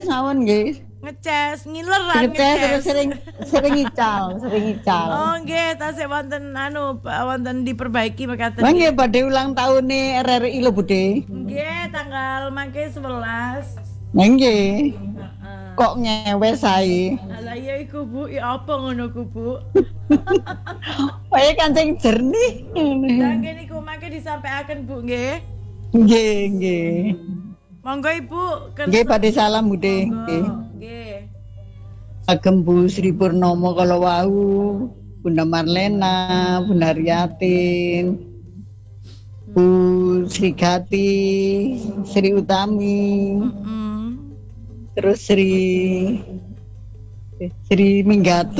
ngawon nggih. Ngecas, ngileran Ngecas terus ngecas. sering ical. Oh nggih, tasih wonten wonten diperbaiki mekaten. Nggih badhe ulang tahune RRI lho Bude. Nggih, tanggal mangke 11. Nggih. Kok ngewes ae. Lah iya iku Bu, ya apa ngono ku Bu? Wae kancing jernih. Lah nggih niku mangke disampaikan Bu nggih. Nggih. Monggo Ibu. Nggih badhe salam Bude. Nggih. Nggih. Agem Bu Sri Purnomo kala wau, Bunda Marlena, Bunda Riatin, Bu Sri Gati, Sri Utami, terus Sri Minggat,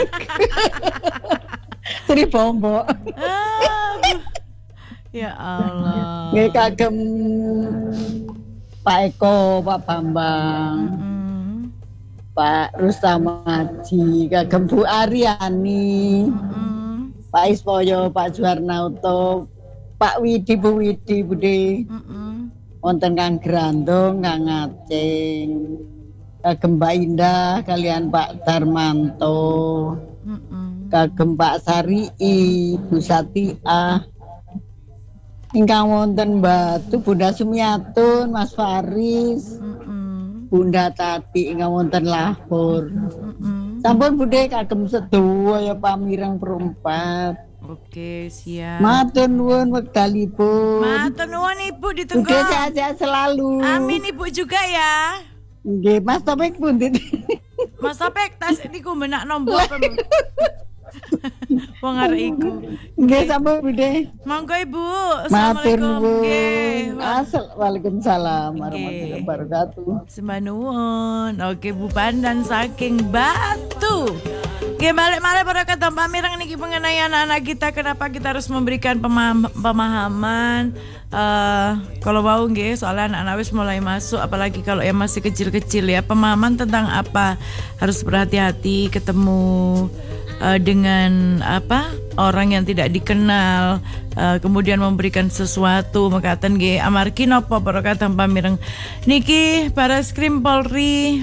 Sri Bombo. Ya Allah. Nggih kagem Pak Eko, Pak Bambang. Pak Rustam Haji, kagem Bu Aryani, Pak Ispoyo, Pak Juwarnauto, Pak Widi, Bu Widi, Bude, wonten Kang Grandong, Kang Aceng, kagem Mbak Indah, kalian Pak Darmanto, kagem Pak Sarii, Bu Satia, ingkang wonten Batu, Bunda Sumiatun, Mas Faris. Bunda Tati ingkang wonten Lahore. Sampun Bude kagem sedaya ya pamireng perempat. Oke, siap. Matur nuwun wekdalipun. Matur nuwun Ibu ditunggu. Bude sehat-sehat selalu. Amin Ibu juga ya. Nggih, Mas Topik pundhut. Mas Topik tas niku menak nombor apa? Wong arek iku. Nggih sampun Bude. Monggo Ibu. Matur Assalamualaikum. nuwun. Waalaikumsalam warahmatullahi wabarakatuh. Sembah nuwun. Oke Bu Pandan saking Batu. Oke balik-balik pada kata pamireng niki mengenai anak-anak kita, kenapa kita harus memberikan pemahaman kalau mau nggih, soalnya anak-anak wis mulai masuk, apalagi kalau yang masih kecil-kecil ya, pemahaman tentang apa harus berhati-hati ketemu dengan orang yang tidak dikenal, kemudian memberikan sesuatu mekaten nggih amargi napa para kadang pamireng niki Bareskrim Polri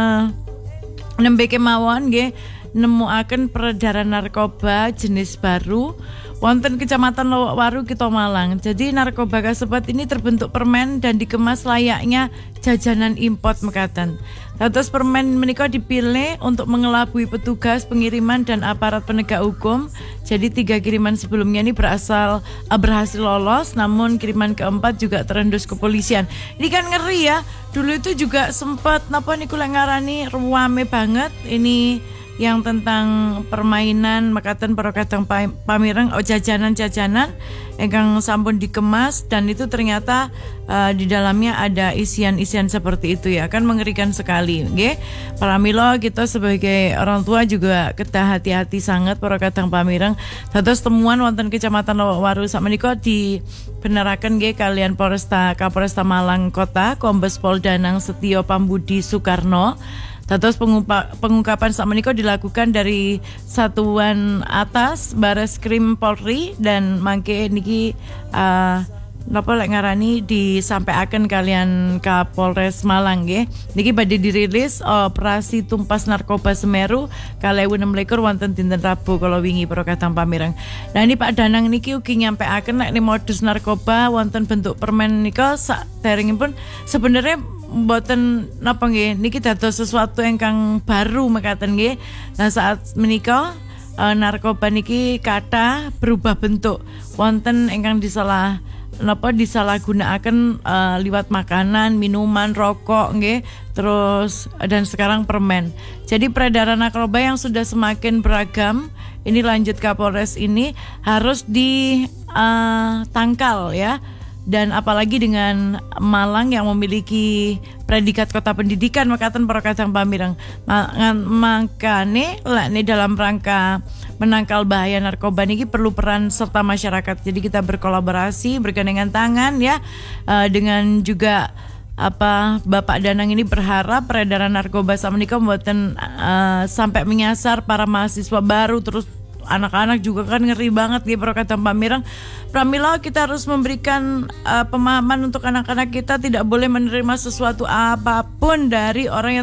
nembe kemawon nggih nemuaken peredaran narkoba jenis baru wonten Kecamatan Lowokwaru Kito Malang. Jadi narkoba kasebat ini terbentuk permen dan dikemas layaknya jajanan import mekaten. Terus permen menika dipilih untuk mengelabui petugas pengiriman dan aparat penegak hukum. Jadi 3 kiriman sebelumnya ini berhasil lolos, namun kiriman keempat juga terendus kepolisian. Ini kan ngeri ya. Dulu itu juga sempat napa niku lek ngarani ruame banget ini yang tentang permainan mekaten para kadang pamireng jajanan-jajanan ingkang sampun dikemas dan itu ternyata di dalamnya ada isian-isian seperti itu ya, kan mengerikan sekali nggih. Para mila kita sebagai orang tua juga kedah hati-hati sangat para kadang pamireng. Dados temuan wonten Kecamatan Lowokwaru sakmenika dibeneraken nggih kalian Kapolresta Malang Kota Kombes Pol Danang Setio Pambudi Soekarno. Dados pengungkapan sakmenika dilakukan dari Satuan Atas Bareskrim Polri dan mangke niki napa lek ngarani disampaikan kalian Kapolres Malang nggih. Niki badhe dirilis operasi tumpas narkoba Semeru kali 16 wonten dinten Rabu kala wingi para kadang pamireng. Nah ini Pak Danang niki ugi nyampaikan nek modus narkoba wonten bentuk permen nika saderengipun sebenarnya mboten napa nggih niki dados sesuatu ingkang baru mekaten nggih. Nah saat menika narkoba niki kathah berubah bentuk. Wonten ingkang disalahgunakaken liwat makanan, minuman, rokok nggih, terus dan sekarang permen. Jadi peredaran narkoba yang sudah semakin beragam ini lanjut Kapolres ini harus ditangkal ya. Dan apalagi dengan Malang yang memiliki predikat kota pendidikan mekaten para kadang pamireng. Makane lek dalam rangka menangkal bahaya narkoba niki perlu peran serta masyarakat. Jadi kita berkolaborasi, bergandengan tangan ya dengan juga Bapak Danang ini berharap peredaran narkoba sakmenika mboten sampai menyasar para mahasiswa baru, terus anak-anak juga kan ngeri banget nih para kadang pamireng. Pramila kita harus memberikan pemahaman untuk anak-anak kita tidak boleh menerima sesuatu apapun dari orang yang